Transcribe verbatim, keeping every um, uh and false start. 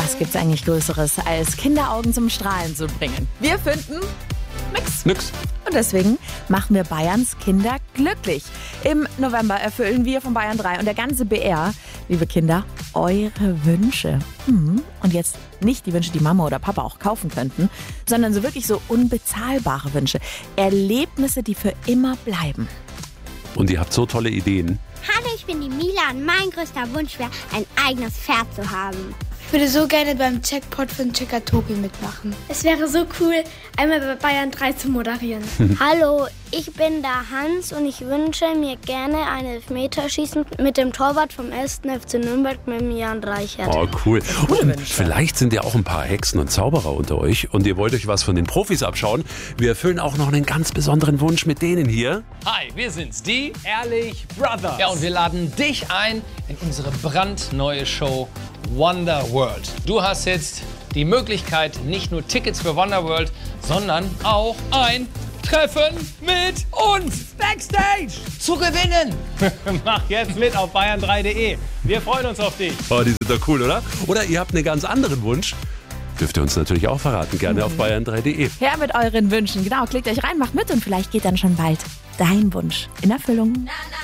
Was gibt's eigentlich Größeres, als Kinderaugen zum Strahlen zu bringen? Wir finden nix. Nix. Und deswegen machen wir Bayerns Kinder glücklich. Im November erfüllen wir von Bayern drei und der ganze B R, liebe Kinder, eure Wünsche. Hm. Und jetzt nicht die Wünsche, die Mama oder Papa auch kaufen könnten, sondern so wirklich so unbezahlbare Wünsche. Erlebnisse, die für immer bleiben. Und ihr habt so tolle Ideen. Hallo, ich bin die Mila und mein größter Wunsch wäre, ein eigenes Pferd zu haben. Ich würde so gerne beim Jackpot von Checkatobi mitmachen. Es wäre so cool, einmal bei Bayern drei zu moderieren. Hallo, ich bin der Hans und ich wünsche mir gerne ein Elfmeterschießen mit dem Torwart vom ersten F C Nürnberg mit dem Jan Reichert. Oh, cool. Und vielleicht sind ja auch ein paar Hexen und Zauberer unter euch und ihr wollt euch was von den Profis abschauen. Wir erfüllen auch noch einen ganz besonderen Wunsch mit denen hier. Hi, wir sind's, die Ehrlich Brothers. Ja, und wir laden dich ein in unsere brandneue Show Wonder World. Du hast jetzt die Möglichkeit, nicht nur Tickets für Wonder World, sondern auch ein Treffen mit uns Backstage zu gewinnen. Mach jetzt mit auf bayern drei punkt de. Wir freuen uns auf dich. Oh, die sind doch cool, oder? Oder ihr habt einen ganz anderen Wunsch. Dürft ihr uns natürlich auch verraten, gerne mhm. auf bayern drei punkt de. Her mit euren Wünschen. Genau, klickt euch rein, macht mit und vielleicht geht dann schon bald dein Wunsch in Erfüllung. Na, na.